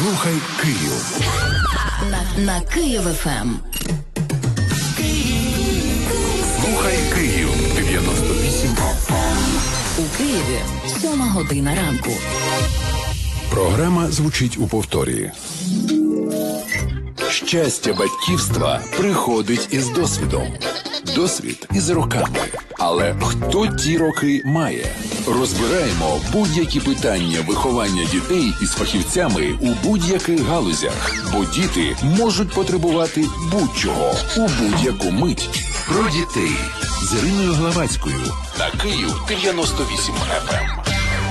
Слухай Київ. На Київ ФМ. Слухай Київ. 98 У Києві 7:00 ранку. Програма звучить у повторі. Щастя батьківства приходить із досвідом. Досвід із роками. Але хто ті роки має? Розбираємо будь-які питання виховання дітей із фахівцями у будь-яких галузях. Бо діти можуть потребувати будь-чого у будь-яку мить. Про дітей з Іриною Главацькою на Київ 98 FM.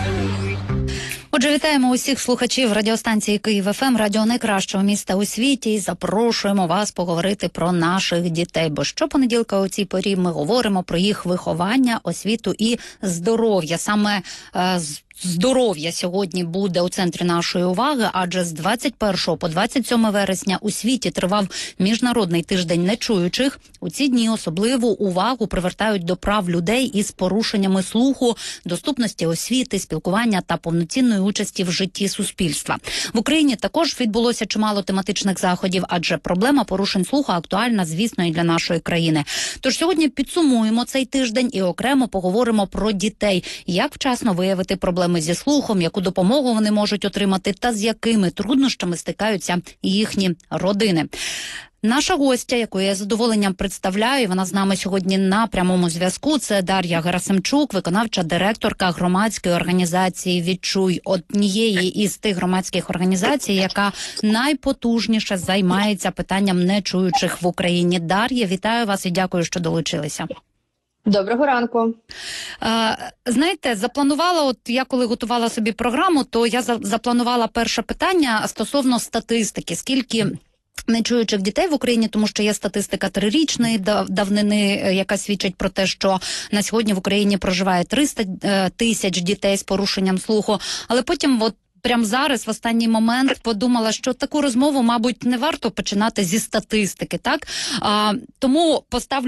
Отже, вітаємо усіх слухачів радіостанції Київ ФМ, радіо найкращого міста у світі, і запрошуємо вас поговорити про наших дітей. Бо щопонеділка у цій порі ми говоримо про їх виховання, освіту і здоров'я. Саме здоров'я сьогодні буде у центрі нашої уваги, адже з 21 по 27 вересня у світі тривав Міжнародний тиждень нечуючих. У ці дні особливу увагу привертають до прав людей із порушеннями слуху, доступності освіти, спілкування та повноцінної участі в житті суспільства. В Україні також відбулося чимало тематичних заходів, адже проблема порушень слуху актуальна, звісно, і для нашої країни. Тож сьогодні підсумуємо цей тиждень і окремо поговоримо про дітей, як вчасно виявити проблеми зі слухом, яку допомогу вони можуть отримати та з якими труднощами стикаються їхні родини. Наша гостя, яку я з задоволенням представляю, вона з нами сьогодні на прямому зв'язку, це Дар'я Герасимчук, виконавча директорка громадської організації «Відчуй», однієї із тих громадських організацій, яка найпотужніше займається питанням нечуючих в Україні. Дар'я, вітаю вас і дякую, що долучилися. Доброго ранку. Знаєте, запланувала, я коли готувала собі програму, то я запланувала перше питання стосовно статистики. Скільки нечуючих дітей в Україні, тому що є статистика 3-річної давнини, яка свідчить про те, що на сьогодні в Україні проживає 300 тисяч дітей з порушенням слуху, але потім прямо зараз, в останній момент, подумала, що таку розмову, мабуть, не варто починати зі статистики, так? Тому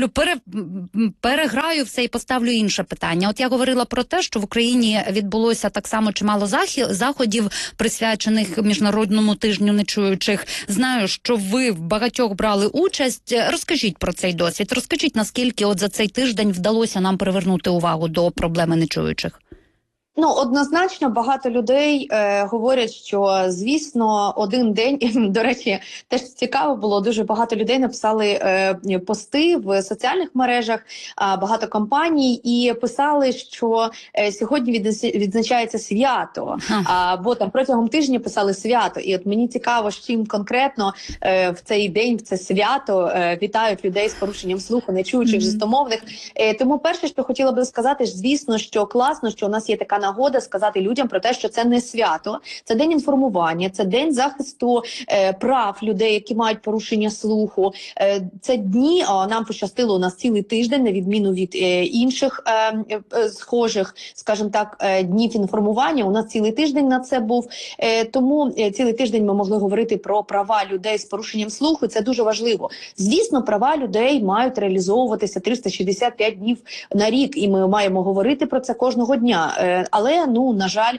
переграю все і поставлю інше питання. От я говорила про те, що в Україні відбулося так само чимало заходів, присвячених Міжнародному тижню нечуючих. Знаю, що ви в багатьох брали участь. Розкажіть про цей досвід. Розкажіть, наскільки за цей тиждень вдалося нам привернути увагу до проблеми нечуючих. Однозначно багато людей говорять, що, звісно, один день, до речі, теж цікаво було, дуже багато людей написали пости в соціальних мережах, багато компаній, і писали, що сьогодні відзначається свято, або там протягом тижня писали свято. І от мені цікаво, з чим конкретно в цей день, в це свято вітають людей з порушенням слуху, нечуючих, жестомовних. Тому перше, що хотіла би сказати, звісно, що класно, що у нас є така нагода сказати людям про те, що це не свято, це день інформування, це день захисту прав людей, які мають порушення слуху. Це дні, нам пощастило, у нас цілий тиждень, на відміну від інших схожих, скажімо так, днів інформування, у нас цілий тиждень на це був. Тому цілий тиждень ми могли говорити про права людей з порушенням слуху, це дуже важливо. Звісно, права людей мають реалізовуватися 365 днів на рік, і ми маємо говорити про це кожного дня. Але, на жаль,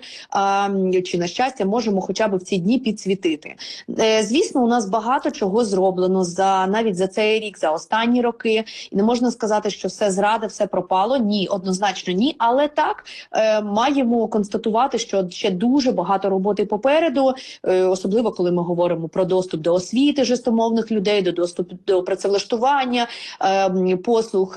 чи на щастя, можемо хоча б в ці дні підсвітити. Звісно, у нас багато чого зроблено навіть за цей рік, за останні роки. І не можна сказати, що все зрада, все пропало. Ні, однозначно ні. Але так, маємо констатувати, що ще дуже багато роботи попереду, особливо коли ми говоримо про доступ до освіти жестомовних людей, до доступу до працевлаштування, послуг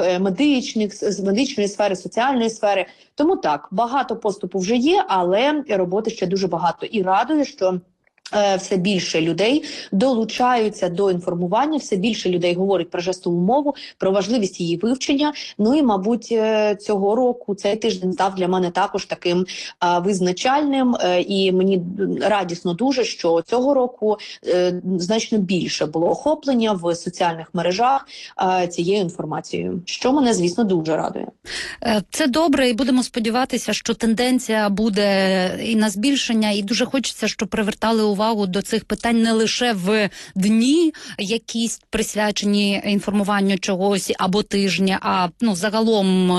медичної сфери, соціальної сфери. Тому так, багато поступу вже є, але роботи ще дуже багато. І радує, що все більше людей долучаються до інформування, все більше людей говорить про жестову мову, про важливість її вивчення. І, мабуть, цього року цей тиждень став для мене також таким визначальним. І мені радісно дуже, що цього року значно більше було охоплення в соціальних мережах цією інформацією, що мене, звісно, дуже радує. Це добре, і будемо сподіватися, що тенденція буде і на збільшення, і дуже хочеться, щоб привертали увагу увагу до цих питань не лише в дні, якісь присвячені інформуванню чогось або тижні, а загалом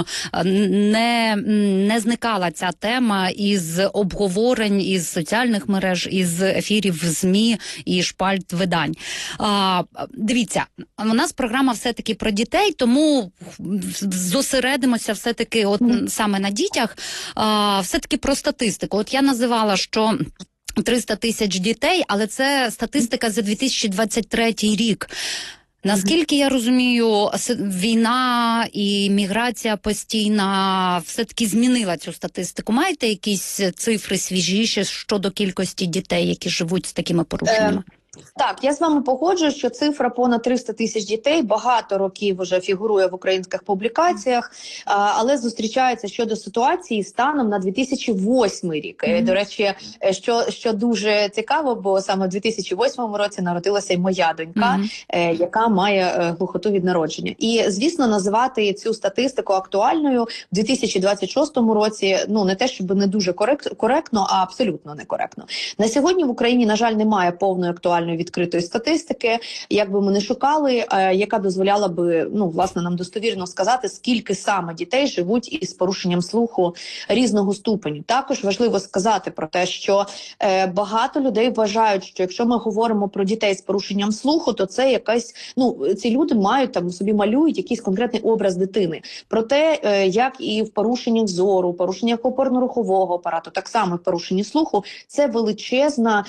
не зникала ця тема із обговорень, із соціальних мереж, із ефірів ЗМІ і шпальт видань. Дивіться, у нас програма все-таки про дітей, тому зосередимося все-таки саме на дітях, все-таки про статистику. От я називала, що 300 тисяч дітей, але це статистика за 2023 рік. Наскільки я розумію, війна і міграція постійна все-таки змінила цю статистику. Маєте якісь цифри свіжіші щодо кількості дітей, які живуть з такими порушеннями? Так, я з вами погоджуюсь, що цифра понад 300 тисяч дітей багато років вже фігурує в українських публікаціях, але зустрічається щодо ситуації станом на 2008 рік. До речі, що дуже цікаво, бо саме в 2008 році народилася й моя донька, яка має глухоту від народження. І, звісно, називати цю статистику актуальною в 2026 році, не те, щоб не дуже коректно, а абсолютно некоректно. На сьогодні в Україні, на жаль, немає повної актуальної відкритої статистики, як би ми не шукали, яка дозволяла би, власне, нам достовірно сказати, скільки саме дітей живуть із порушенням слуху різного ступеню. Також важливо сказати про те, що багато людей вважають, що якщо ми говоримо про дітей з порушенням слуху, то це якась, ці люди мають там собі малюють якийсь конкретний образ дитини. Проте, як і в порушеннях зору, порушеннях опорно-рухового апарату, так само в порушенні слуху, це величезна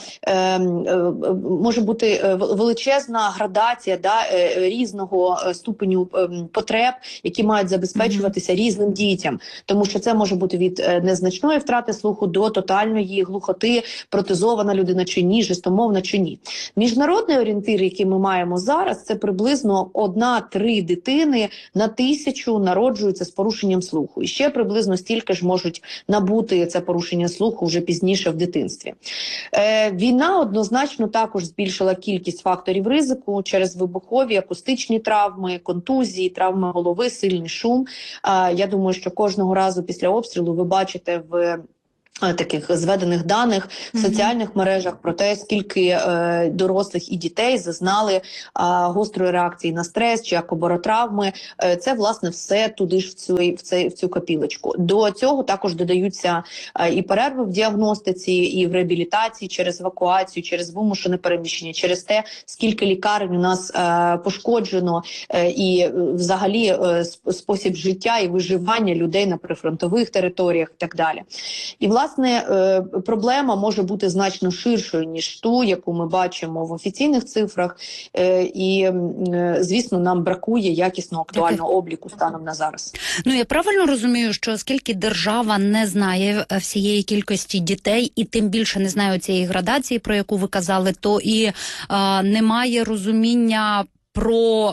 може бути величезна градація різного ступеню потреб, які мають забезпечуватися різним дітям. Тому що це може бути від незначної втрати слуху до тотальної глухоти, протезована людина чи ні, жестомовна чи ні. Міжнародний орієнтир, який ми маємо зараз, це приблизно 1-3 дитини на 1000 народжуються з порушенням слуху. І ще приблизно стільки ж можуть набути це порушення слуху вже пізніше в дитинстві. Війна однозначно також збільшила кількість факторів ризику через вибухові, акустичні травми, контузії, травми голови, сильний шум. Я думаю, що кожного разу після обстрілу ви бачите в таких зведених даних в соціальних мережах про те, скільки дорослих і дітей зазнали гострої реакції на стрес чи акубаротравми. Це, власне, все туди ж в цю копілочку. До цього також додаються і перерви в діагностиці, і в реабілітації через евакуацію, через вимушене переміщення, через те, скільки лікарень у нас пошкоджено, і взагалі спосіб життя і виживання людей на прифронтових територіях і так далі. І, власне, проблема може бути значно ширшою, ніж ту, яку ми бачимо в офіційних цифрах. І, звісно, нам бракує якісного актуального обліку станом на зараз. Я правильно розумію, що оскільки держава не знає всієї кількості дітей і тим більше не знає цієї градації, про яку ви казали, то і немає розуміння про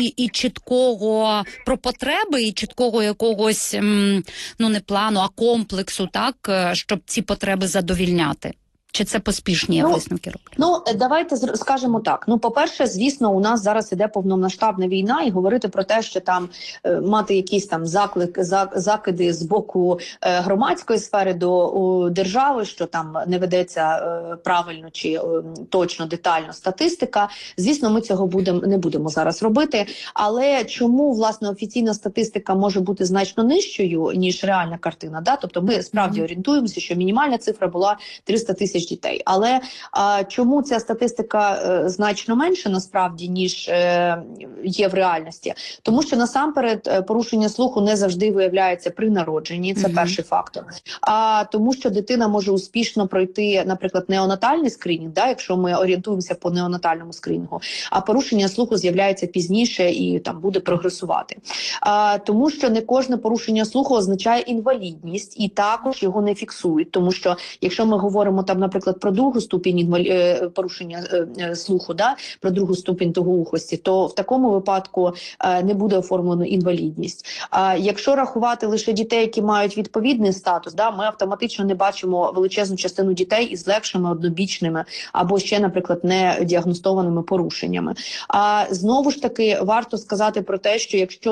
чіткого про потреби і чіткого якогось не плану, а комплексу, так, щоб ці потреби задовільняти. Чи це поспішні висновки роблять? Давайте скажемо так. По-перше, звісно, у нас зараз іде повномасштабна війна, і говорити про те, що там мати якісь там закиди з боку громадської сфери до держави, що там не ведеться правильно чи точно, детально статистика. Звісно, ми цього не будемо зараз робити. Але чому, власне, офіційна статистика може бути значно нижчою, ніж реальна картина? Да? Тобто ми справді орієнтуємося, що мінімальна цифра була 300 тисяч дітей. Але чому ця статистика значно менша насправді, ніж є в реальності? Тому що насамперед порушення слуху не завжди виявляється при народженні, це перший фактор. А тому що дитина може успішно пройти, наприклад, неонатальний скринінг, якщо ми орієнтуємося по неонатальному скринінгу, а порушення слуху з'являється пізніше і там буде прогресувати. Тому що не кожне порушення слуху означає інвалідність, і також його не фіксують. Тому що якщо ми говоримо там, наприклад, про другу ступінь порушення слуху, про другу ступінь тугоухості, то в такому випадку не буде оформлено інвалідність. Якщо рахувати лише дітей, які мають відповідний статус, ми автоматично не бачимо величезну частину дітей із легшими однобічними або ще, наприклад, не діагностованими порушеннями. Знову ж таки, варто сказати про те, що якщо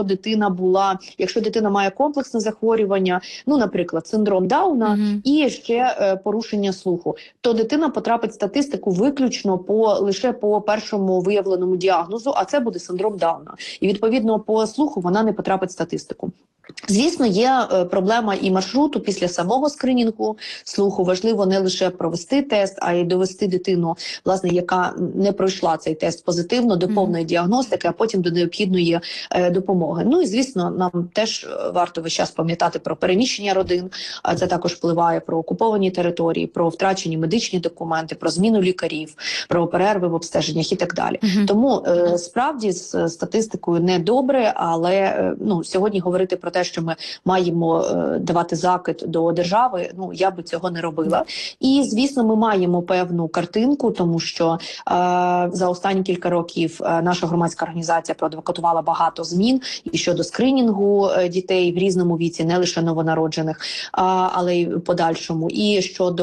дитина має комплексне захворювання, наприклад, синдром Дауна і ще порушення слуху, то дитина потрапить в статистику виключно лише по першому виявленому діагнозу, а це буде синдром Дауна. І відповідно по слуху вона не потрапить в статистику. Звісно, є проблема і маршруту після самого скринінгу слуху. Важливо не лише провести тест, а й довести дитину, власне, яка не пройшла цей тест позитивно, до повної діагностики, а потім до необхідної допомоги. Ну і, звісно, нам теж варто весь час пам'ятати про переміщення родин, а це також впливає про окуповані території, про втрачені медичні документи, про зміну лікарів, про перерви в обстеженнях і так далі. Тому справді з статистикою не добре, але сьогодні говорити про те, що ми маємо давати закид до держави, я би цього не робила. І, звісно, ми маємо певну картинку, тому що за останні кілька років наша громадська організація проадвокатувала багато змін і щодо скринінгу дітей в різному віці, не лише новонароджених, але й подальшому, і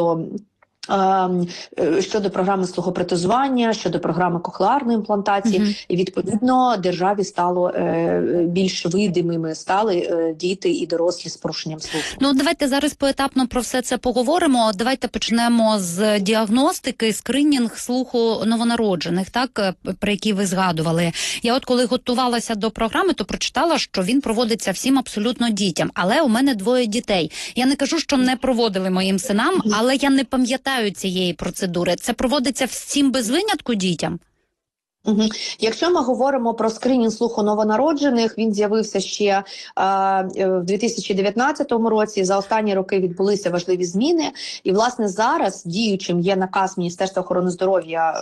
щодо програми слухопротезування, щодо програми кохлеарної імплантації, і відповідно державі стало більш видимими стали діти і дорослі з порушенням слуху. Давайте зараз поетапно про все це поговоримо. Давайте почнемо з діагностики, скринінг слуху новонароджених, так, про які ви згадували. Я от коли готувалася до програми, то прочитала, що він проводиться всім абсолютно дітям, але у мене 2 дітей. Я не кажу, що не проводили моїм синам, але я не пам'ятаю цієї процедури. Це проводиться всім без винятку дітям? Якщо ми говоримо про скринінг слуху новонароджених, він з'явився ще в 2019 році. За останні роки відбулися важливі зміни. І, власне, зараз діючим є наказ Міністерства охорони здоров'я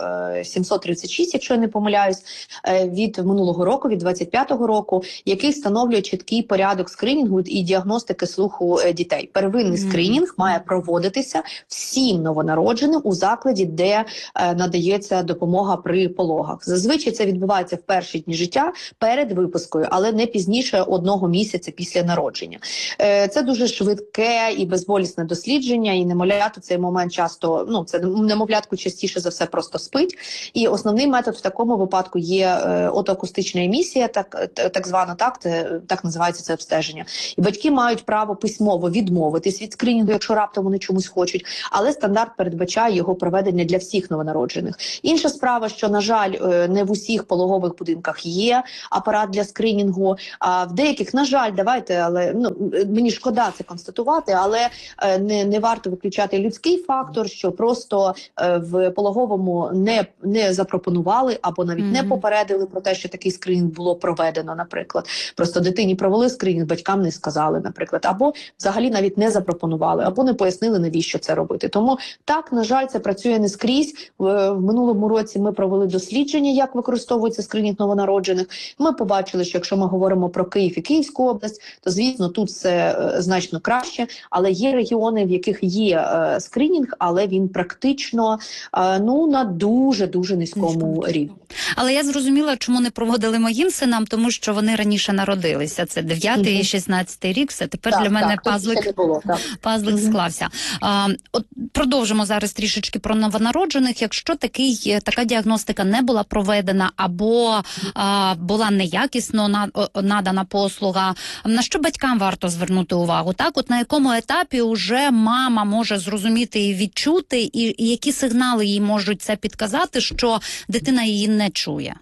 736, якщо я не помиляюсь, від минулого року, від 25-го року, який встановлює чіткий порядок скринінгу і діагностики слуху дітей. Первинний скринінг має проводитися всім новонародженим у закладі, де надається допомога при пологах. Зазвичай це відбувається в перші дні життя перед випускою, але не пізніше 1 місяця після народження. Це дуже швидке і безболісне дослідження, і немовляту цей момент часто, це немовлятку частіше за все просто спить. І основний метод в такому випадку є отоакустична емісія, так звана, так називається це обстеження. І батьки мають право письмово відмовитись від скринінгу, якщо раптом вони чомусь хочуть, але стандарт передбачає його проведення для всіх новонароджених. Інша справа, що, на жаль, не в усіх пологових будинках є апарат для скринінгу, а в деяких, на жаль, але мені шкода це констатувати, але не варто виключати людський фактор, що просто в пологовому не запропонували або навіть не попередили про те, що такий скринінг було проведено, наприклад. Просто дитині провели скринінг, батькам не сказали, наприклад, або взагалі навіть не запропонували, або не пояснили, навіщо це робити. Тому так, на жаль, це працює не скрізь. В минулому році ми провели дослідження, як використовується скринінг новонароджених. Ми побачили, що якщо ми говоримо про Київ і Київську область, то, звісно, тут все значно краще, але є регіони, в яких є скринінг, але він практично на дуже-дуже низькому рівні. Але я зрозуміла, чому не проводили моїм синам, тому що вони раніше народилися. Це 9-й і 16-й рік, все. Тепер для мене пазлик склався. От продовжимо зараз трішечки про новонароджених. Якщо така діагностика не була проведена або була неякісно надана послуга, на що батькам варто звернути увагу? Так, от на якому етапі вже мама може зрозуміти і відчути, і які сигнали їй можуть це підказати, що дитина її не чує?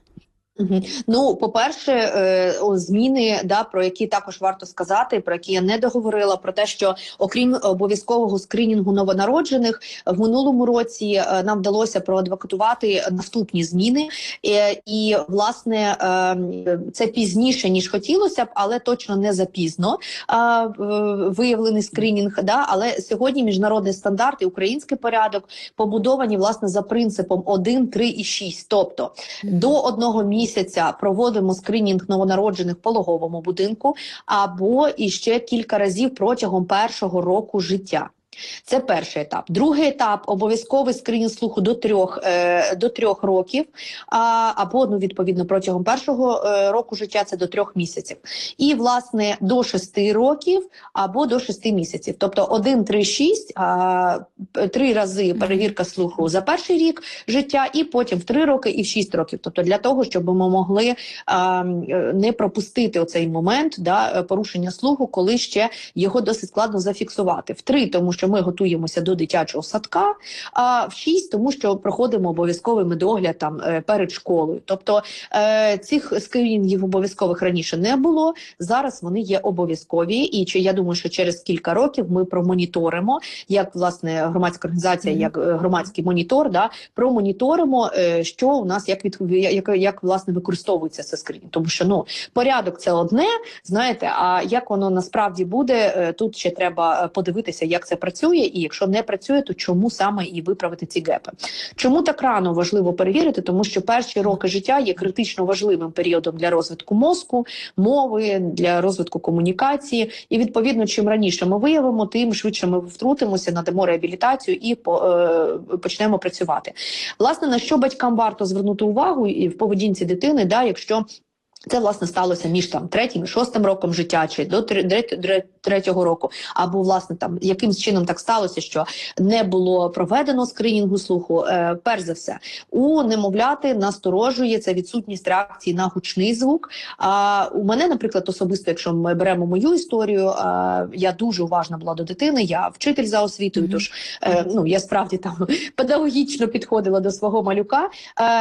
По-перше, зміни, про які також варто сказати, про які я не договорила, про те, що окрім обов'язкового скринінгу новонароджених, в минулому році нам вдалося проадвокатувати наступні зміни. І, власне, це пізніше, ніж хотілося б, але точно не запізно виявлений скринінг. Але сьогодні міжнародний стандарт і український порядок побудовані, власне, за принципом 1, 3 і 6. Тобто до 1 місяця проводимо скринінг новонароджених в пологовому будинку або іще кілька разів протягом 1-го року життя. Це перший етап. Другий етап – обов'язковий скринінг слуху до 3 років, або, відповідно, протягом 1-го року життя – це до 3 місяців. І, власне, до 6 років або до 6 місяців. Тобто 1, 3, 6, 3 рази перевірка слуху за 1-й рік життя, і потім в 3 роки і в 6 років. Тобто для того, щоб ми могли не пропустити оцей момент порушення слуху, коли ще його досить складно зафіксувати. В 3, тому що що ми готуємося до дитячого садка, а в 6, тому що проходимо обов'язковий медогляд там перед школою. Тобто цих скринінгів обов'язкових раніше не було, зараз вони є обов'язкові, і я думаю, що через кілька років ми промоніторимо, як власне громадська організація, як громадський монітор, промоніторимо, що у нас, як власне використовується це скринінг. Тому що порядок це одне, знаєте, а як воно насправді буде, тут ще треба подивитися, як це працює, і якщо не працює, то чому саме і виправити ці гепи. Чому так рано важливо перевірити? Тому що перші роки життя є критично важливим періодом для розвитку мозку, мови, для розвитку комунікації, і відповідно, чим раніше ми виявимо, тим швидше ми втрутимося, надамо реабілітацію і почнемо працювати. Власне, на що батькам варто звернути увагу і в поведінці дитини, якщо це, власне, сталося між 3-м і 6-м роком життя, чи до 3-го року, або, власне, якимсь чином так сталося, що не було проведено скринінгу слуху. Перш за все, у немовляти насторожує це відсутність реакції на гучний звук. У мене, наприклад, особисто, якщо ми беремо мою історію, я дуже уважна була до дитини, я вчитель за освітою, тож я справді педагогічно підходила до свого малюка.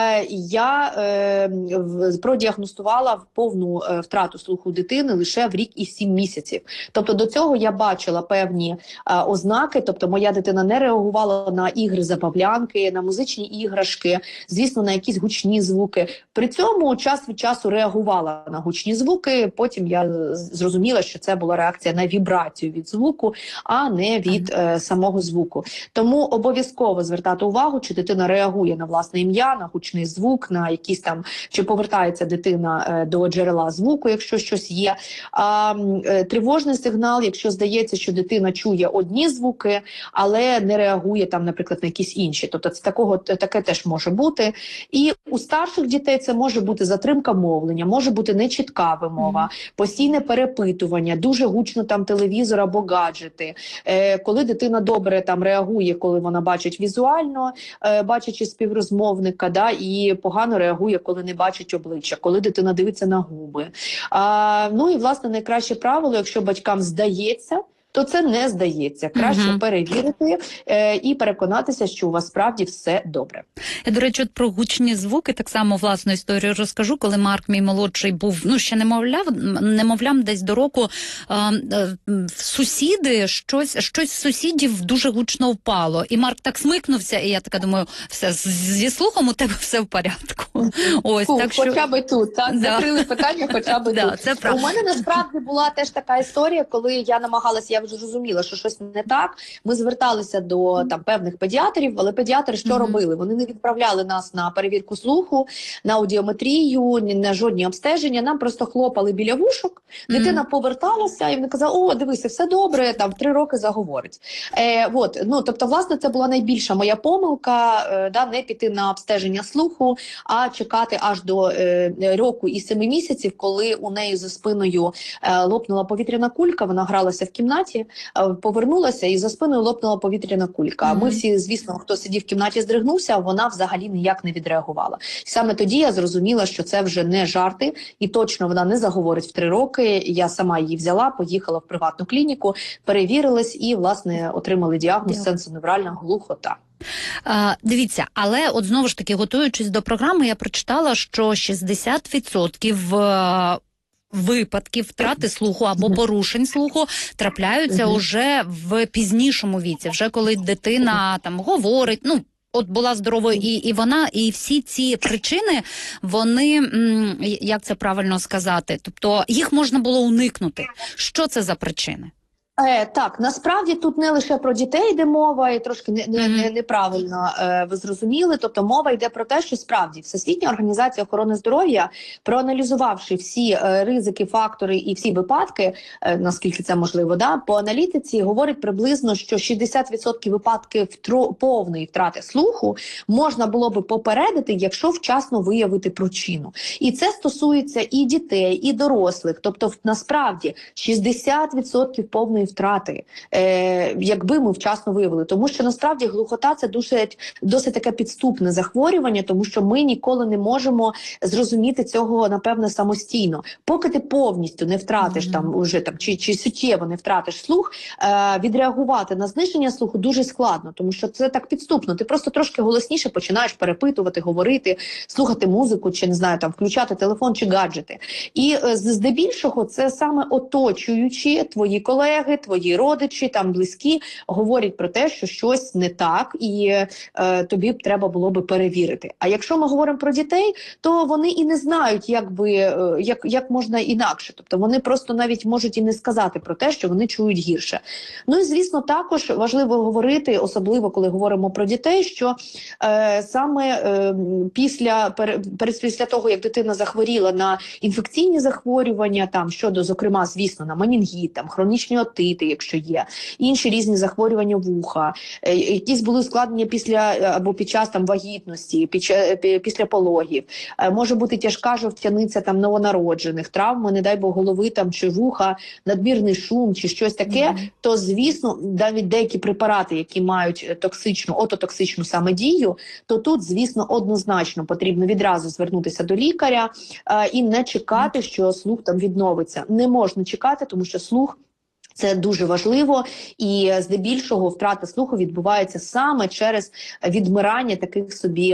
Я продіагностувала повну втрату слуху дитини лише в рік і 7 місяців. Тобто до цього я бачила певні ознаки, тобто моя дитина не реагувала на ігри забавлянки, на музичні іграшки, звісно, на якісь гучні звуки. При цьому час від часу реагувала на гучні звуки, потім я зрозуміла, що це була реакція на вібрацію від звуку, а не від самого звуку. Тому обов'язково звертати увагу, чи дитина реагує на власне ім'я, на гучний звук, на якісь чи повертається дитина до джерела звуку, якщо щось є. Тривожний сигнал, якщо здається, що дитина чує одні звуки, але не реагує наприклад, на якісь інші. Тобто таке теж може бути. І у старших дітей це може бути затримка мовлення, може бути нечітка вимова, постійне перепитування, дуже гучно телевізор або гаджети. Коли дитина добре реагує, коли вона бачить візуально, бачачи співрозмовника, і погано реагує, коли не бачить обличчя, коли дитина дивиться на губи. І, власне, найкраще правило, якщо батькам здається, то це не здається. Краще перевірити і переконатися, що у вас справді все добре. Я, до речі, про гучні звуки так само власну історію розкажу. Коли Марк, мій молодший, був, ще немовлям десь до року, сусіди, щось сусідів дуже гучно впало. І Марк так смикнувся, і я така думаю, все, зі слухом у тебе все в порядку. Так що... Хоча б тут, закрили питання, хоча б тут. У мене насправді була теж така історія, коли я намагалася, я вже розуміла, що щось не так. Ми зверталися до певних педіатрів, але педіатри що робили? Вони не відправляли нас на перевірку слуху, на аудіометрію, на жодні обстеження. Нам просто хлопали біля вушок, дитина поверталася, і вони казали, о, дивися, все добре, в 3 роки заговорить. Тобто, власне, це була найбільша моя помилка, не піти на обстеження слуху, а чекати аж до року і 7 місяців, коли у неї за спиною лопнула повітряна кулька, вона гралася в кімнаті, повернулася і за спиною лопнула повітряна кулька. Ми всі, звісно, хто сидів в кімнаті, здригнувся, а вона взагалі ніяк не відреагувала. І саме тоді я зрозуміла, що це вже не жарти, і точно вона не заговорить в 3 роки. Я сама її взяла, поїхала в приватну клініку, перевірилась і, власне, отримали діагноз сенсоневральна глухота. Дивіться, але от знову ж таки, готуючись до програми, я прочитала, що 60% випадків втрати слуху або порушень слуху трапляються уже в пізнішому віці, вже коли дитина говорить, була здоровою, і вона, і всі ці причини, вони, як це правильно сказати, тобто їх можна було уникнути. Що це за причини? Так, насправді тут не лише про дітей йде мова, і трошки неправильно ви зрозуміли. Тобто мова йде про те, що справді Всесвітня організація охорони здоров'я, проаналізувавши всі ризики, фактори і всі випадки, наскільки це можливо, по аналітиці, говорить приблизно, що 60% випадків повної втрати слуху можна було би попередити, якщо вчасно виявити причину. І це стосується і дітей, і дорослих. Тобто насправді 60% повної втрати, якби ми вчасно виявили. Тому що насправді глухота – це досить таке підступне захворювання, тому що ми ніколи не можемо зрозуміти цього, напевне, самостійно. Поки ти повністю не втратиш там уже там чи суттєво не втратиш слух, відреагувати на зниження слуху дуже складно, тому що це так підступно. Ти просто трошки голосніше починаєш перепитувати, говорити, слухати музику, чи не знаю, там включати телефон чи гаджети. І здебільшого це саме оточуючі твої колеги, твої родичі, там близькі говорять про те, що щось не так, і тобі б треба було би перевірити. А якщо ми говоримо про дітей, то вони і не знають, як можна інакше. Тобто вони просто навіть можуть і не сказати про те, що вони чують гірше. Ну і, звісно, також важливо говорити, особливо коли говоримо про дітей, що саме після того, як дитина захворіла на інфекційні захворювання, там щодо, зокрема, звісно, на менінгіт, там хронічні отити, якщо є, інші різні захворювання вуха, якісь були ускладнення після або під час там вагітності, після пологів, може бути тяжка жовтяниця там новонароджених, травми, не дай Бог, голови там чи вуха, надмірний шум чи щось таке, то, звісно, навіть деякі препарати, які мають ототоксичну саме дію, то тут, звісно, однозначно потрібно відразу звернутися до лікаря і не чекати, що слух там відновиться. Не можна чекати, тому що слух – це дуже важливо, і здебільшого втрата слуху відбувається саме через відмирання таких собі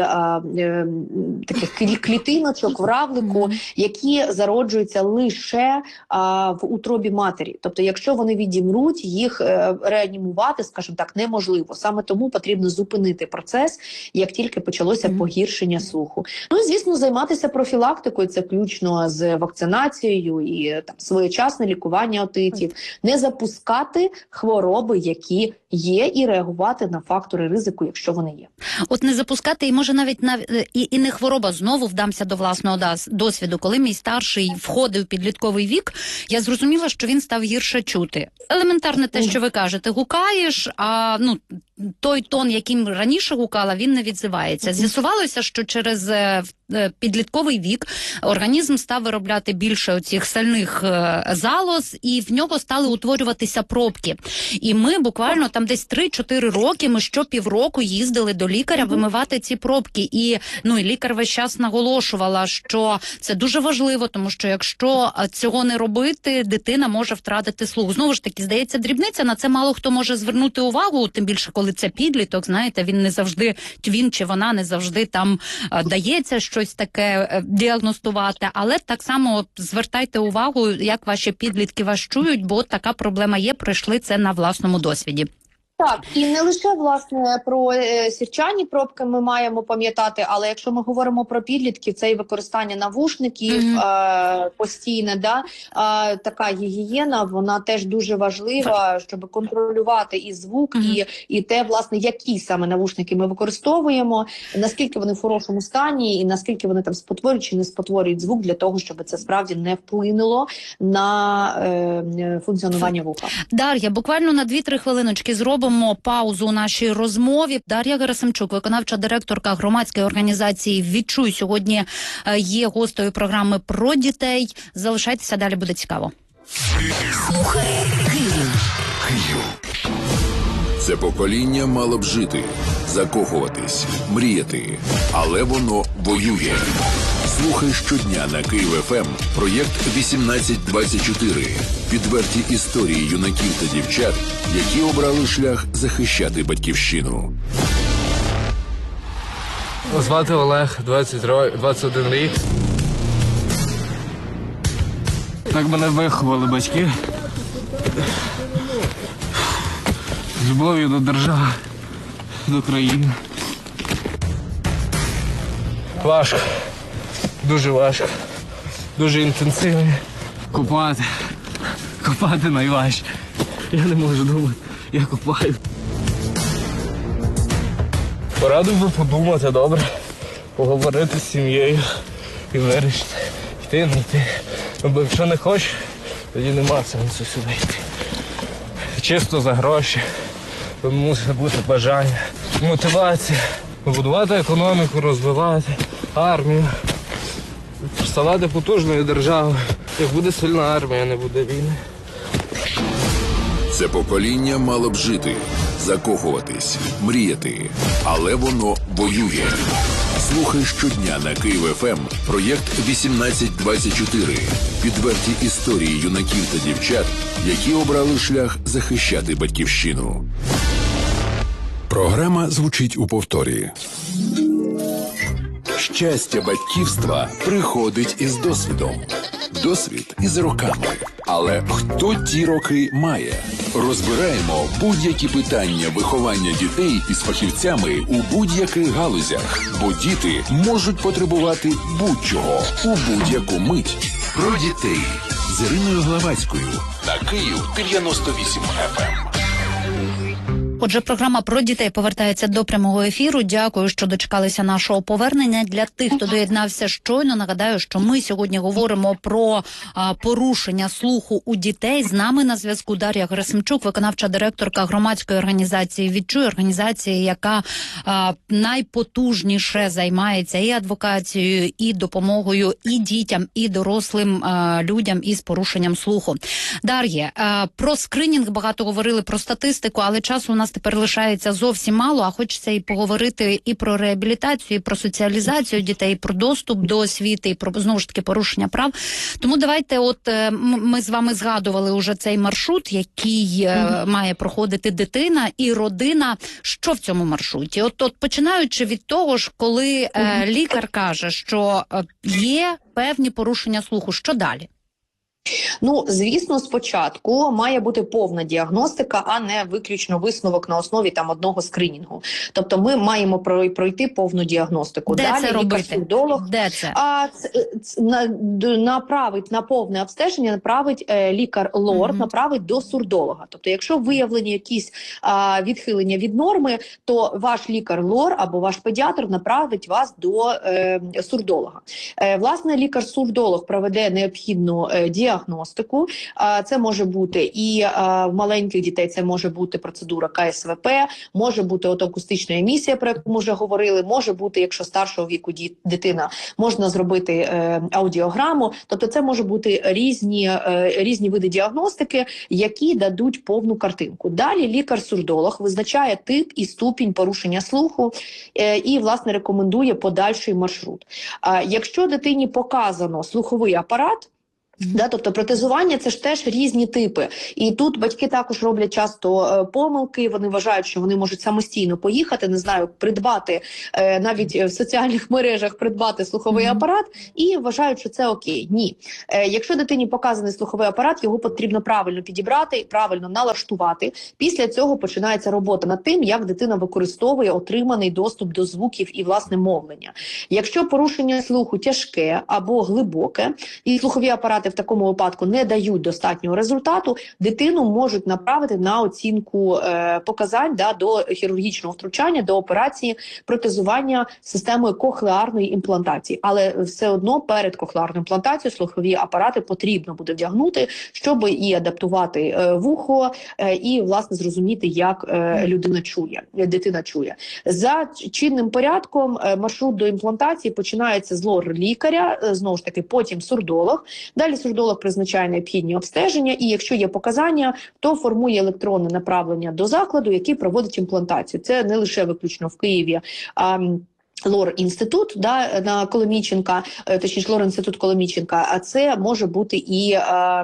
таких клітиночок в равлику, які зароджуються лише в утробі матері. Тобто, якщо вони відімруть, їх реанімувати, скажімо так, неможливо. Саме тому потрібно зупинити процес, як тільки почалося погіршення слуху. Ну і, звісно, займатися профілактикою, це включно з вакцинацією і там своєчасне лікування отитів, не запускати хвороби, які є, і реагувати на фактори ризику, якщо вони є. От не запускати, і може навіть і не хвороба, знову вдамся до власного досвіду. Коли мій старший входив в підлітковий вік, я зрозуміла, що він став гірше чути. Елементарне те, що ви кажете, гукаєш, а той тон, яким раніше гукала, він не відзивається. З'ясувалося, що через підлітковий вік організм став виробляти більше оцих сальних залоз, і в нього стали утворюватися пробки. І ми буквально там десь 3-4 роки, ми щопівроку їздили до лікаря вимивати ці пробки. І лікар весь час наголошувала, що це дуже важливо, тому що якщо цього не робити, дитина може втратити слух. Знову ж таки, здається, дрібниця, на це мало хто може звернути увагу, тим більше, коли це підліток, знаєте, він не завжди, він чи вона не завжди там дається щось таке діагностувати, але так само звертайте увагу, як ваші підлітки вас чують, бо така проблема є, пройшли це на власному досвіді. Так, і не лише, власне, про сірчані пробки ми маємо пам'ятати, але якщо ми говоримо про підлітків, це і використання навушників постійне, така гігієна, вона теж дуже важлива, щоб контролювати і звук, і те, власне, які саме навушники ми використовуємо, наскільки вони в хорошому стані, і наскільки вони там спотворюють чи не спотворюють звук, для того, щоб це справді не вплинуло на функціонування вуха. Дар'я, буквально на 2-3 хвилиночки зробимо паузу у нашій розмові. Дар'я Герасимчук, виконавча директорка громадської організації «Відчуй», сьогодні є гостею програми про дітей. Залишайтеся, далі буде цікаво. Слухай Київ. Це покоління мало б жити, закохуватись, мріяти, але воно воює. Слухай щодня на Київ ФМ проєкт 1824. Відверті історії юнаків та дівчат, які обрали шлях захищати батьківщину. Звати Олег, 21 рік. Так мене виховали батьки. З любов'ю до держави, до країни. Важко. Дуже важко. Дуже інтенсивно. Копати найважче. Я не можу думати, я копаю. Порадив би подумати, добре, поговорити з сім'єю і вирішити, йти, не йти. Бо якщо не хочеш, тоді нема сенсу сюди йти. Чисто за гроші, мусить бути бажання, мотивація, побудувати економіку, розвивати армію, ставати потужною державою. Як буде сильна армія, не буде війни. Це покоління мало б жити, закохуватись, мріяти, але воно воює. Слухай щодня на Київ ФМ проєкт 1824. Підверті історії юнаків та дівчат, які обрали шлях захищати батьківщину. Програма звучить у повторі. Щастя батьківства приходить із досвідом. Досвід із роками. Але хто ті роки має? Розбираємо будь-які питання виховання дітей із фахівцями у будь-яких галузях. Бо діти можуть потребувати будь-чого у будь-яку мить. Про дітей з Іриною Главацькою на Київ 98 FM. Отже, програма про дітей повертається до прямого ефіру. Дякую, що дочекалися нашого повернення. Для тих, хто доєднався щойно, нагадаю, що ми сьогодні говоримо про порушення слуху у дітей. З нами на зв'язку Дар'я Герасимчук, виконавча директорка громадської організації «Відчуй», організації, яка найпотужніше займається і адвокацією, і допомогою і дітям, і дорослим людям із порушенням слуху. Дар'я, про скринінг багато говорили, про статистику, але часу у нас тепер лишається зовсім мало, а хочеться і поговорити і про реабілітацію, і про соціалізацію дітей, і про доступ до освіти, і про, знову ж таки, порушення прав. Тому давайте, ми з вами згадували уже цей маршрут, який має проходити дитина і родина. Що в цьому маршруті? От починаючи від того ж, коли лікар каже, що є певні порушення слуху, що далі? Ну, звісно, спочатку має бути повна діагностика, а не виключно висновок на основі одного скринінгу. Тобто ми маємо пройти повну діагностику. Де далі це робити? лікар-сурдолог Де це? Направить на повне обстеження, направить лікар-лор, направить до сурдолога. Тобто, якщо виявлені якісь відхилення від норми, то ваш лікар-лор або ваш педіатр направить вас до сурдолога. Власне, лікар-сурдолог проведе необхідну діагностику. Це може бути і в маленьких дітей, це може бути процедура КСВП, може бути акустична емісія, про яку ми вже говорили, може бути, якщо старшого віку дитина, можна зробити аудіограму. Тобто це може бути різні види діагностики, які дадуть повну картинку. Далі лікар-сурдолог визначає тип і ступінь порушення слуху і, власне, рекомендує подальший маршрут. Якщо дитині показано слуховий апарат, тобто протезування – це ж теж різні типи. І тут батьки також роблять часто помилки, вони вважають, що вони можуть самостійно поїхати, не знаю, придбати, навіть в соціальних мережах придбати слуховий апарат, і вважають, що це окей. Ні. Якщо дитині показаний слуховий апарат, його потрібно правильно підібрати, правильно налаштувати. Після цього починається робота над тим, як дитина використовує отриманий доступ до звуків і, власне, мовлення. Якщо порушення слуху тяжке або глибоке, і слухові апарати в такому випадку не дають достатнього результату, дитину можуть направити на оцінку показань до хірургічного втручання, до операції протезування системою кохлеарної імплантації. Але все одно перед кохлеарною імплантацією слухові апарати потрібно буде вдягнути, щоб і адаптувати вухо, і, власне, зрозуміти, як дитина чує. За чинним порядком маршрут до імплантації починається з лор-лікаря, знову ж таки, потім сурдолог. Далі сурдолог призначає необхідні обстеження, і якщо є показання, то формує електронне направлення до закладу, який проводить імплантацію. Це не лише виключно в Києві, Лор-інститут на Коломійченка, точніше Лор-інститут Коломійченка, а це може бути і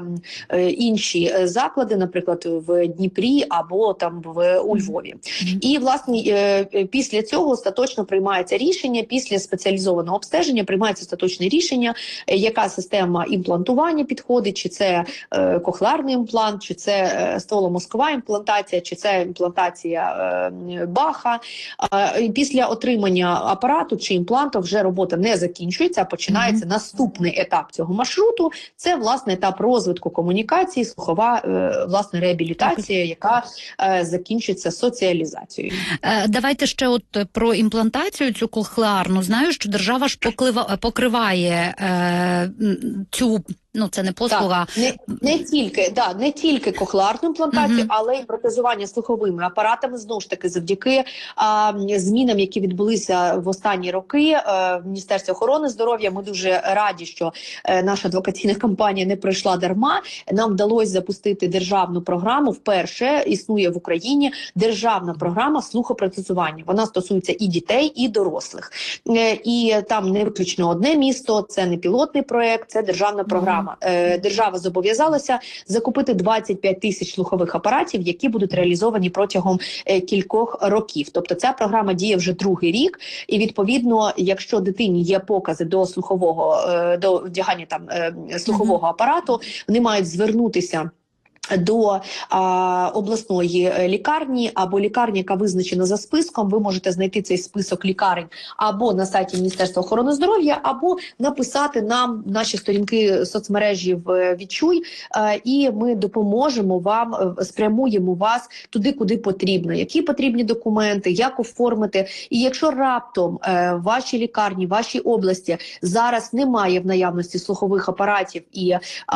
інші заклади, наприклад, в Дніпрі або у Львові. І, власне, після цього остаточно приймається рішення, після спеціалізованого обстеження приймається остаточне рішення, яка система імплантування підходить, чи це кохлеарний імплант, чи це стволомозкова імплантація, чи це імплантація Баха. Після отримання апарату чи імпланту вже робота не закінчується, а починається наступний етап цього маршруту. Це, власне, етап розвитку комунікації, слухова, власне, реабілітація, яка закінчиться соціалізацією. Давайте ще про імплантацію цю кохлеарну. Знаю, що держава ж покриває цю Ну, це не послуга. Так, не тільки кохлеарну імплантацію, але й протезування слуховими апаратами. Знову ж таки, завдяки змінам, які відбулися в останні роки в Міністерстві охорони здоров'я. Ми дуже раді, що наша адвокаційна кампанія не пройшла дарма. Нам вдалося запустити державну програму. Вперше існує в Україні державна програма слухопротезування. Вона стосується і дітей, і дорослих. І там не виключно одне місто, це не пілотний проект, це державна програма. Держава зобов'язалася закупити 25 тисяч слухових апаратів, які будуть реалізовані протягом кількох років. Тобто ця програма діє вже другий рік, і відповідно, якщо дитині є покази до вдягання слухового апарату, вони мають звернутися до обласної лікарні або лікарні, яка визначена за списком. Ви можете знайти цей список лікарень або на сайті Міністерства охорони здоров'я, або написати нам наші сторінки соцмережі в «Відчуй», і ми допоможемо вам, спрямуємо вас туди, куди потрібно, які потрібні документи, як оформити. І якщо раптом в вашій лікарні, в вашій області зараз немає в наявності слухових апаратів і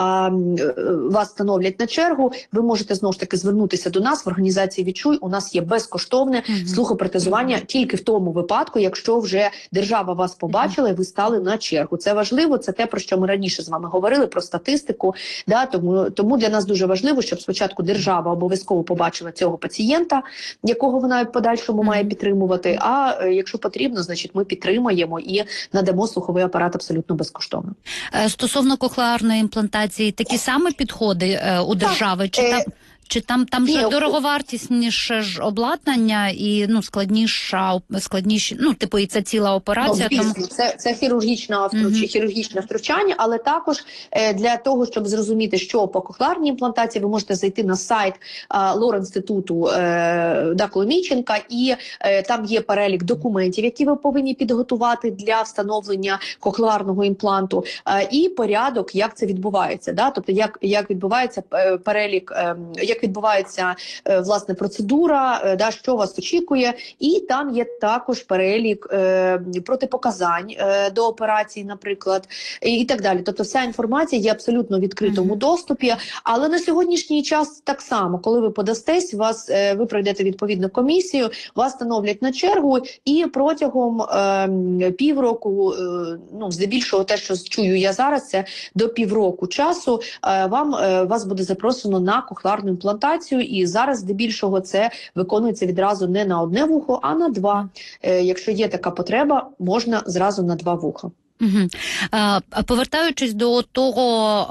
вас встановлять на чергу, ви можете знову ж таки звернутися до нас в організації «Відчуй». У нас є безкоштовне слухопротезування тільки в тому випадку, якщо вже держава вас побачила і ви стали на чергу. Це важливо, це те, про що ми раніше з вами говорили, про статистику. Да? Тому для нас дуже важливо, щоб спочатку держава обов'язково побачила цього пацієнта, якого вона в подальшому має підтримувати, а якщо потрібно, значить ми підтримаємо і надамо слуховий апарат абсолютно безкоштовно. Стосовно кохлеарної імплантації, такі самі підходи у держави? Чи там вже дороговартісніше ж обладнання і складніші, типу, і це ціла операція? Це хірургічне втручання, але також для того, щоб зрозуміти, що по кохлеарній імплантації, ви можете зайти на сайт Лор-інституту Коломійченка, і там є перелік документів, які ви повинні підготувати для встановлення кохлеарного імпланту, і порядок, як це відбувається. Да? Тобто, як відбувається перелік, як відбувається власне процедура, що вас очікує, і там є також перелік протипоказань до операції, наприклад, і так далі. Тобто вся інформація є абсолютно в відкритому доступі, але на сьогоднішній час так само, коли ви подастесь, ви пройдете відповідну комісію, вас становлять на чергу, і протягом півроку, здебільшого те, що чую я зараз, це до півроку часу, вас буде запросено на кохлеарну імплантацію, і зараз здебільшого це виконується відразу не на одне вухо, а на два. Якщо є така потреба, можна зразу на два вуха. Повертаючись до того,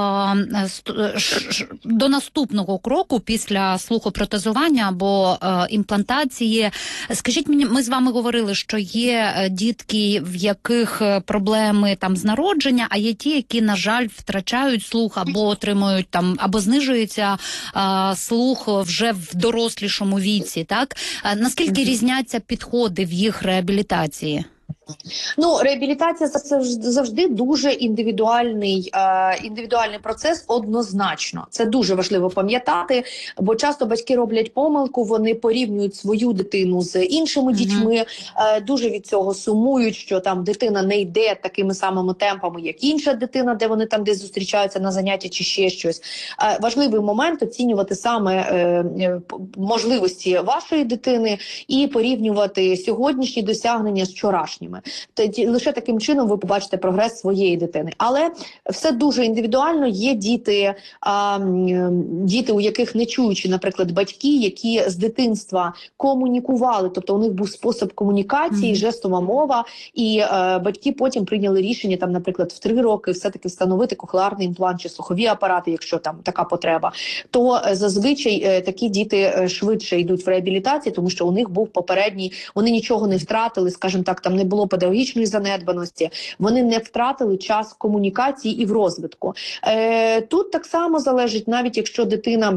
до наступного кроку після слухопротезування або імплантації, скажіть мені, ми з вами говорили, що є дітки, в яких проблеми там з народження, а є ті, які, на жаль, втрачають слух або отримують там, або знижується слух вже в дорослішому віці, так? Наскільки різняться підходи в їх реабілітації? Реабілітація – це завжди дуже індивідуальний процес, однозначно. Це дуже важливо пам'ятати, бо часто батьки роблять помилку, вони порівнюють свою дитину з іншими дітьми, дуже від цього сумують, що там дитина не йде такими самими темпами, як інша дитина, де вони там десь зустрічаються на занятті чи ще щось. Важливий момент – оцінювати саме можливості вашої дитини і порівнювати сьогоднішні досягнення з вчорашніми. Лише таким чином ви побачите прогрес своєї дитини. Але все дуже індивідуально. Є діти, у яких не чуючі, наприклад, батьки, які з дитинства комунікували, тобто у них був спосіб комунікації, жестова мова, і батьки потім прийняли рішення, там, наприклад, в 3 роки все-таки встановити кохлеарний імплант чи слухові апарати, якщо там така потреба, то зазвичай такі діти швидше йдуть в реабілітацію, тому що у них був попередній, вони нічого не втратили, скажімо так, там не було педагогічної занедбаності, вони не втратили час комунікації і в розвитку. Тут так само залежить, навіть якщо дитина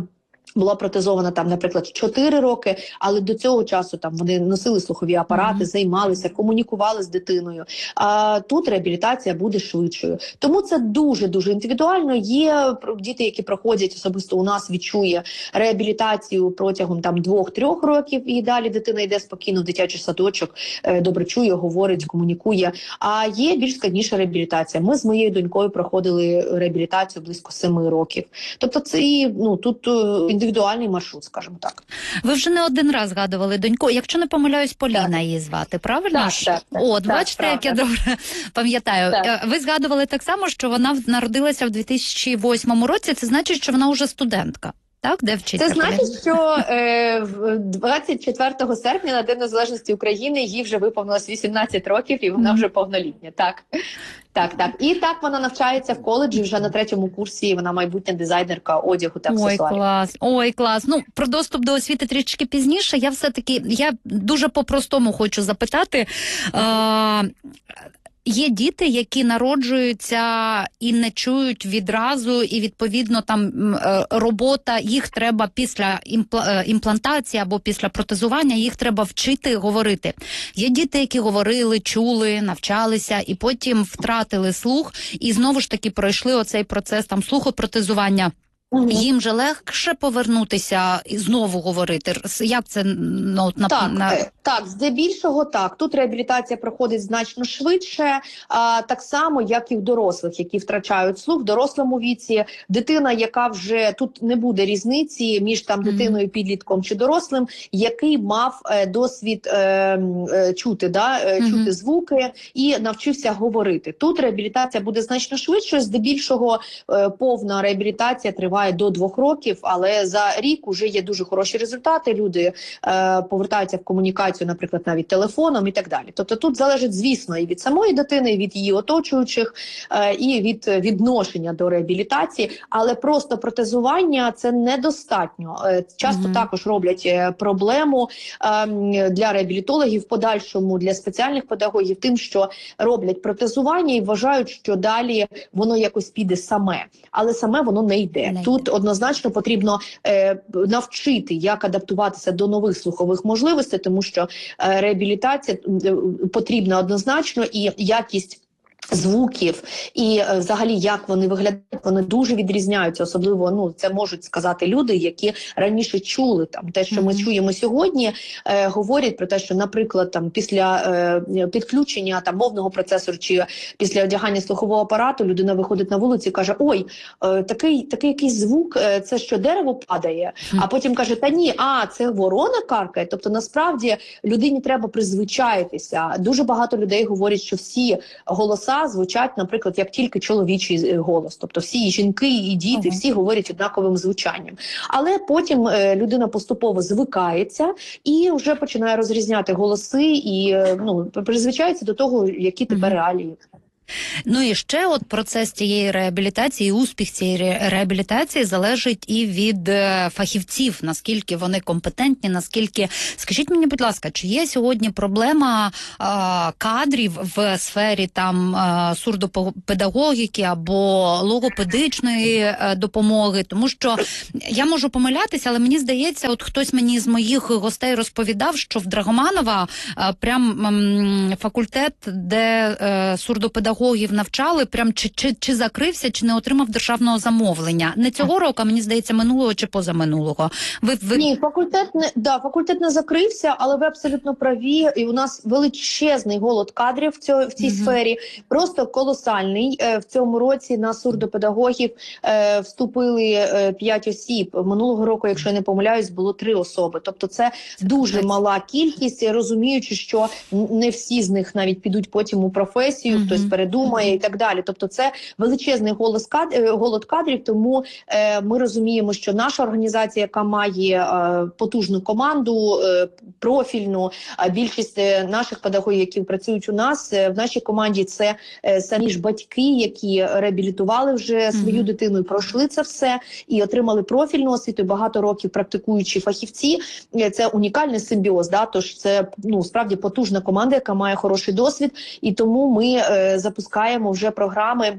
була протезована там, наприклад, 4 роки, але до цього часу там вони носили слухові апарати, займалися, комунікували з дитиною. А тут реабілітація буде швидшою. Тому це дуже-дуже індивідуально. Є діти, які проходять, особисто у нас відчує реабілітацію протягом там 2-3 років, і далі дитина йде спокійно в дитячий садочок, добре чує, говорить, комунікує. А є більш складніша реабілітація. Ми з моєю донькою проходили реабілітацію близько 7 років. Тобто це тут індивідуальний маршрут, скажімо так. Ви вже не один раз згадували доньку. Якщо не помиляюсь, Поліна її звати, правильно? Так. От, бачите, як я добре пам'ятаю. Ви згадували так само, що вона народилася в 2008 році. Це значить, що вона вже студентка. Так, де вчиться? Це значить, що 24 серпня на День Незалежності України їй вже виповнилось 18 років і вона вже повнолітня. Так. І так вона навчається в коледжі вже на 3-му курсі, вона майбутня дизайнерка одягу та аксесуарів. Ой, клас. Ну, про доступ до освіти трішки пізніше. Я дуже по-простому хочу запитати. Є діти, які народжуються і не чують відразу, і відповідно там робота, їх треба після імплантації або після протезування, їх треба вчити говорити. Є діти, які говорили, чули, навчалися і потім втратили слух і знову ж таки пройшли оцей процес там слухопротезування. Їм же легше повернутися і знову говорити? Як це? Так, здебільшого так. Тут реабілітація проходить значно швидше, так само, як і в дорослих, які втрачають слух. В дорослому віці дитина, яка вже, тут не буде різниці між там дитиною, підлітком чи дорослим, який мав досвід чути звуки і навчився говорити. Тут реабілітація буде значно швидше, здебільшого повна реабілітація триває до 2 років, але за рік вже є дуже хороші результати, люди повертаються в комунікацію, наприклад, навіть телефоном і так далі. Тобто тут залежить, звісно, і від самої дитини, і від її оточуючих, і від відношення до реабілітації, але просто протезування – це недостатньо. Часто також роблять проблему для реабілітологів в подальшому, для спеціальних педагогів тим, що роблять протезування і вважають, що далі воно якось піде саме. Але саме воно не йде. Тут однозначно потрібно навчити, як адаптуватися до нових слухових можливостей, тому що реабілітація потрібна однозначно, і якість звуків і взагалі як вони виглядають, вони дуже відрізняються, особливо це можуть сказати люди, які раніше чули там те, що ми чуємо сьогодні, говорять про те, що, наприклад, там після підключення там мовного процесору чи після одягання слухового апарату людина виходить на вулицю і каже: "Ой, такий якийсь звук, це що, дерево падає?" А потім каже: "Та ні, це ворона каркає". Тобто насправді людині треба призвичаїтися. Дуже багато людей говорять, що всі голоса звучать, наприклад, як тільки чоловічий голос. Тобто всі жінки і діти, всі говорять однаковим звучанням. Але потім людина поступово звикається і вже починає розрізняти голоси і призвичається до того, які тепер реалії. Ну і ще от процес цієї реабілітації, успіх цієї реабілітації залежить і від фахівців, наскільки вони компетентні, наскільки... Скажіть мені, будь ласка, чи є сьогодні проблема кадрів в сфері там сурдопедагогіки або логопедичної допомоги? Тому що я можу помилятися, але мені здається, от хтось мені з моїх гостей розповідав, що в Драгоманова прям факультет, де сурдопедагогів навчали, прям чи закрився, чи не отримав державного замовлення. Не цього року, а мені здається, минулого чи позаминулого. Ні, факультет не закрився, але ви абсолютно праві. І у нас величезний голод кадрів в цій сфері, просто колосальний. В цьому році на сурдопедагогів вступили 5 осіб. Минулого року, якщо я не помиляюсь, було 3 особи. Тобто це дуже мала кількість, розуміючи, що не всі з них навіть підуть потім у професію, хтось передумає і так далі. Тобто це величезний голод кадрів, тому ми розуміємо, що наша організація, яка має потужну команду, профільну, більшість наших педагогів, які працюють у нас, в нашій команді це самі ж батьки, які реабілітували вже свою дитину і пройшли це все, і отримали профільну освіту, і багато років практикуючі фахівці. Це унікальний симбіоз, тож це справді потужна команда, яка має хороший досвід, і тому ми запускаємо вже програми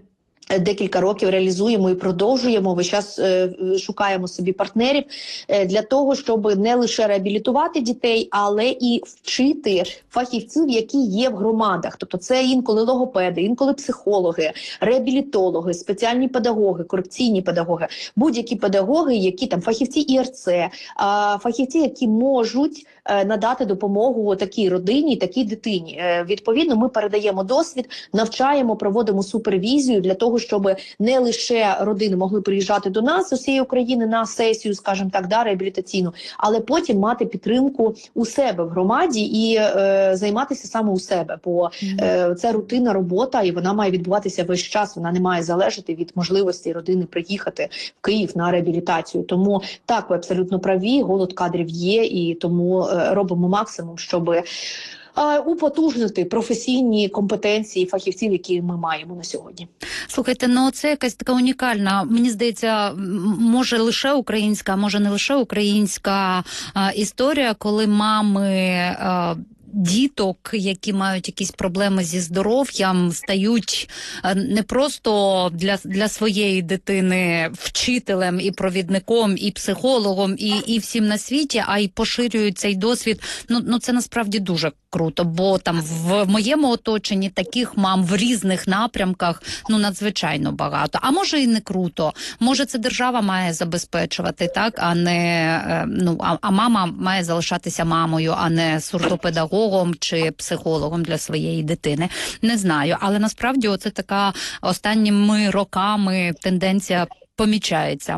декілька років реалізуємо і продовжуємо. Весь час шукаємо собі партнерів для того, щоб не лише реабілітувати дітей, але і вчити фахівців, які є в громадах. Тобто це інколи логопеди, інколи психологи, реабілітологи, спеціальні педагоги, корекційні педагоги, будь-які педагоги, які там фахівці ІРЦ, фахівці, які можуть надати допомогу такій родині, такій дитині. Відповідно, ми передаємо досвід, навчаємо, проводимо супервізію для того, щоб не лише родини могли приїжджати до нас з усієї України на сесію, скажімо так, реабілітаційну, але потім мати підтримку у себе в громаді і займатися саме у себе. Бо це рутинна робота, і вона має відбуватися весь час, вона не має залежати від можливості родини приїхати в Київ на реабілітацію. Тому так, ви абсолютно праві, голод кадрів є, і тому робимо максимум, щоб употужнити професійні компетенції фахівців, які ми маємо на сьогодні. Слухайте, ну це якась така унікальна, мені здається, може лише українська, може не лише українська історія, коли мами діток, які мають якісь проблеми зі здоров'ям, стають не просто для своєї дитини вчителем і провідником, і психологом, і всім на світі, а й поширюють цей досвід. Ну це насправді дуже круто, бо там в моєму оточенні таких мам в різних напрямках надзвичайно багато. А може і не круто. Може це держава має забезпечувати, так, а не а мама має залишатися мамою, а не сурдопедагогом чи психологом для своєї дитини. Не знаю, але насправді оце така останніми роками тенденція помічається.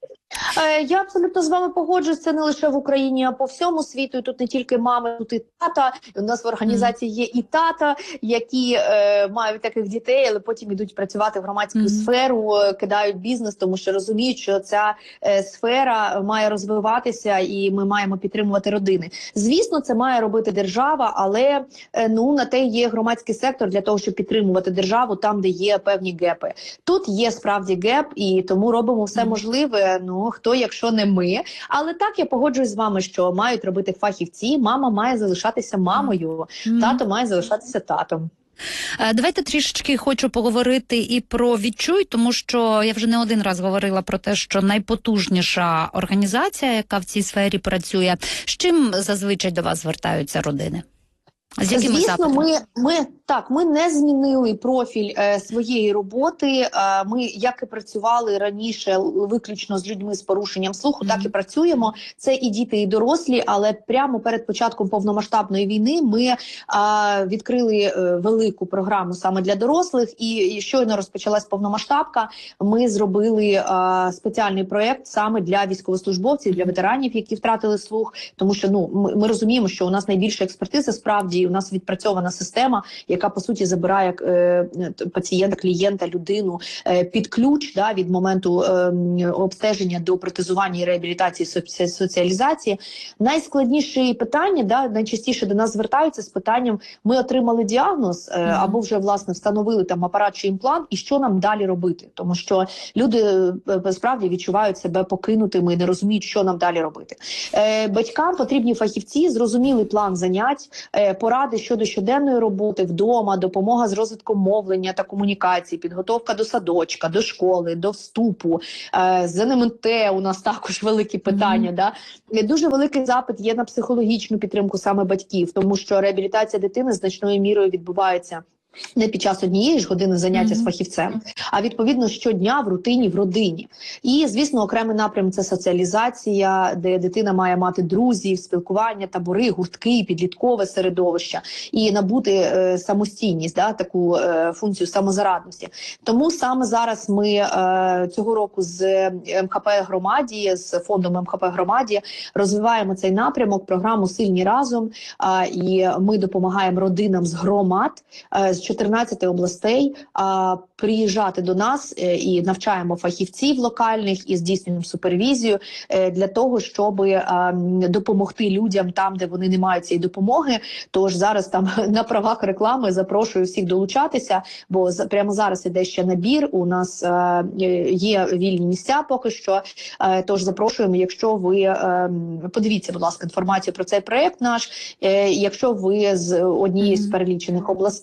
Я абсолютно з вами погоджуюсь, це не лише в Україні, а по всьому світу. І тут не тільки мами, тут і тата. І у нас в організації є і тата, які мають таких дітей, але потім йдуть працювати в громадську сферу, кидають бізнес, тому що розуміють, що ця сфера має розвиватися і ми маємо підтримувати родини. Звісно, це має робити держава, але на те є громадський сектор для того, щоб підтримувати державу там, де є певні гепи. Тут є справді геп, і тому робимо все можливе. Хто, якщо не ми. Але так, я погоджуюсь з вами, що мають робити фахівці. Мама має залишатися мамою, тато має залишатися татом. Давайте трішечки хочу поговорити і про «Відчуй», тому що я вже не один раз говорила про те, що найпотужніша організація, яка в цій сфері працює. З чим зазвичай до вас звертаються родини? З якими запитами? Ми не змінили профіль своєї роботи. Ми, як і працювали раніше виключно з людьми з порушенням слуху, так і працюємо. Це і діти, і дорослі, але прямо перед початком повномасштабної війни ми відкрили велику програму саме для дорослих, і щойно розпочалась повномасштабка, ми зробили спеціальний проєкт саме для військовослужбовців, для ветеранів, які втратили слух, тому що ми розуміємо, що у нас найбільша експертиза справді, у нас відпрацьована система, яка по суті забирає пацієнта, клієнта, людину під ключ від моменту обстеження до протезування і реабілітації, соціалізації. Найскладніші питання, найчастіше до нас звертаються з питанням: ми отримали діагноз або вже власне встановили там апарат чи імплант, і що нам далі робити? Тому що люди справді відчувають себе покинутими і не розуміють, що нам далі робити. Батькам потрібні фахівці, зрозумілий план занять, поради щодо щоденної роботи вдома, допомога з розвитком мовлення та комунікації, підготовка до садочка, до школи, до вступу. З НМТ у нас також великі питання. Дуже великий запит є на психологічну підтримку саме батьків, тому що реабілітація дитини значною мірою відбувається не під час однієї ж години заняття з фахівцем, а відповідно щодня в рутині, в родині. І, звісно, окремий напрям – це соціалізація, де дитина має мати друзів, спілкування, табори, гуртки, підліткове середовище і набути самостійність, таку функцію самозарадності. Тому саме зараз ми цього року з МХП «Громаді», з фондом МХП «Громаді» розвиваємо цей напрямок, програму «Сильні разом», і ми допомагаємо родинам з громад, з 14 областей приїжджати до нас і навчаємо фахівців локальних і здійснюємо супервізію для того, щоб допомогти людям там, де вони не мають цієї допомоги. Тож зараз там на правах реклами запрошую всіх долучатися, бо прямо зараз іде ще набір, у нас є вільні місця поки що, тож запрошуємо, якщо ви, подивіться, будь ласка, інформацію про цей проєкт наш, якщо ви з однієї з перелічених областей, будь ласка,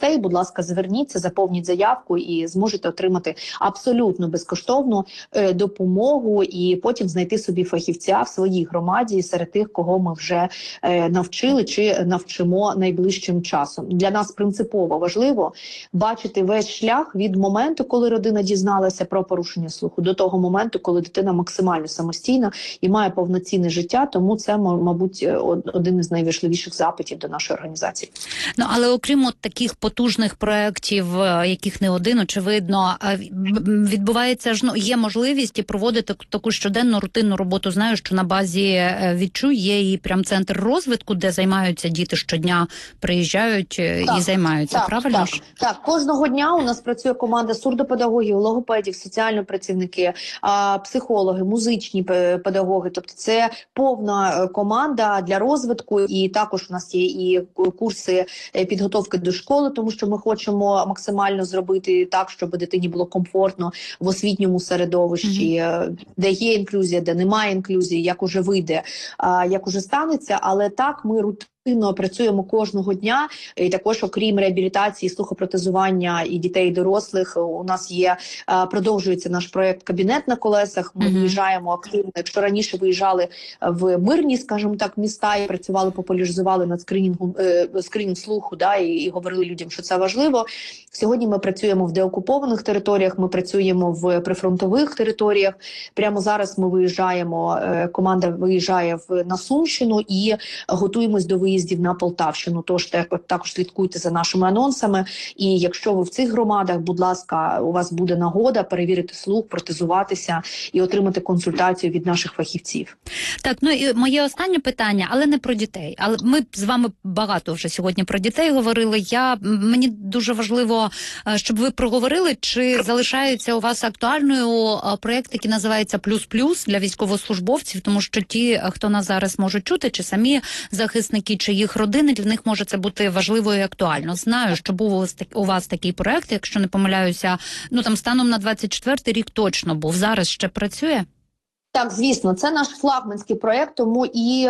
ласка, зверніться, заповніть заявку і зможете отримати абсолютно безкоштовну допомогу і потім знайти собі фахівця в своїй громаді серед тих, кого ми вже навчили чи навчимо найближчим часом. Для нас принципово важливо бачити весь шлях від моменту, коли родина дізналася про порушення слуху, до того моменту, коли дитина максимально самостійна і має повноцінне життя. Тому це, мабуть, один із найважливіших запитів до нашої організації. Ну, але окрім от таких потужних проєктів, яких не один, очевидно, відбувається ж, є можливість і проводити таку щоденну рутинну роботу. Знаю, що на базі «Відчуй» є і прям центр розвитку, де займаються діти щодня, приїжджають і займаються, правильно? Так, кожного дня у нас працює команда сурдопедагогів, логопедів, соціальні працівники, психологи, музичні педагоги. Тобто це повна команда для розвитку, і також у нас є і курси підготовки до школи, тому що ми хочемо максимально зробити так, щоб дитині було комфортно в освітньому середовищі, де є інклюзія, де немає інклюзії, як уже вийде, як уже станеться, але так ми працюємо кожного дня, і також, окрім реабілітації, слухопротезування і дітей, і дорослих, у нас є, продовжується наш проєкт «Кабінет на колесах». Ми виїжджаємо активно. Якщо раніше виїжджали в мирні, скажімо так, міста і працювали, популяризували над скринінг слуху, і говорили людям, що це важливо. Сьогодні ми працюємо в деокупованих територіях, ми працюємо в прифронтових територіях. Прямо зараз ми виїжджаємо, команда виїжджає на Сумщину і готуємось до виїздів на Полтавщину. Тож також слідкуйте за нашими анонсами. І якщо ви в цих громадах, будь ласка, у вас буде нагода перевірити слух, протезуватися і отримати консультацію від наших фахівців. Так, ну і моє останнє питання, але не про дітей. Але ми з вами багато вже сьогодні про дітей говорили. Мені дуже важливо, щоб ви проговорили, чи залишається у вас актуальною проєкт, який називається «Плюс-плюс» для військовослужбовців, тому що ті, хто нас зараз можуть чути, чи самі захисники, чи їх родини, для них може це бути важливо і актуально. Знаю, що був у вас такий проєкт, якщо не помиляюся, станом на 24-й рік точно був. Зараз ще працює? Так, звісно, це наш флагманський проєкт, тому і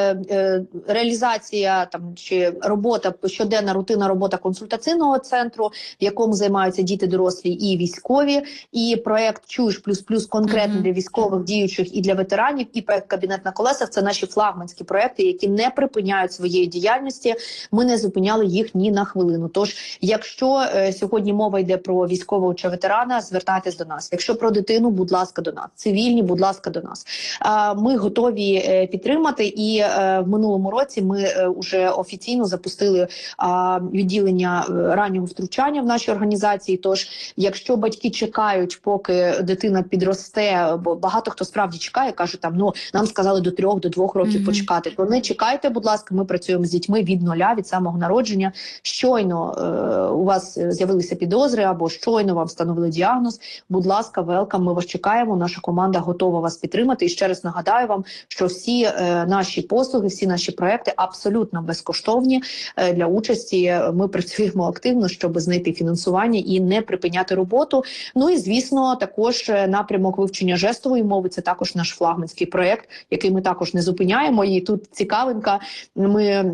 реалізація чи робота, щоденна рутинна робота консультаційного центру, в якому займаються діти, дорослі і військові, і проєкт «Чуєш плюс-плюс» конкретно для військових, діючих і для ветеранів, і проєкт «Кабінет на колесах» – це наші флагманські проєкти, які не припиняють своєї діяльності. Ми не зупиняли їх ні на хвилину. Тож, якщо сьогодні мова йде про військового чи ветерана, звертайтесь до нас. Якщо про дитину, будь ласка, до нас. Цивільні, будь ласка, до нас. Ми готові підтримати, і в минулому році ми вже офіційно запустили відділення раннього втручання в нашій організації. Тож, якщо батьки чекають, поки дитина підросте, бо багато хто справді чекає, каже, нам сказали до 3, до 2 років почекати, то не чекайте, будь ласка, ми працюємо з дітьми від нуля, від самого народження. Щойно у вас з'явилися підозри або щойно вам встановили діагноз, будь ласка, велкам, ми вас чекаємо, наша команда готова вас підтримати. І ще раз нагадаю вам, що всі наші послуги, всі наші проекти абсолютно безкоштовні для участі. Ми працюємо активно, щоб знайти фінансування і не припиняти роботу. Ну і, звісно, також напрямок вивчення жестової мови – це також наш флагманський проект, який ми також не зупиняємо. І тут цікавинка, ми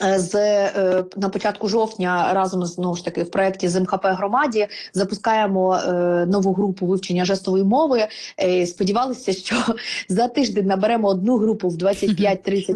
на початку жовтня разом знову ж таки в проєкті з МХП громаді запускаємо нову групу вивчення жестової мови. Сподівалися, що за тиждень наберемо одну групу в 25-30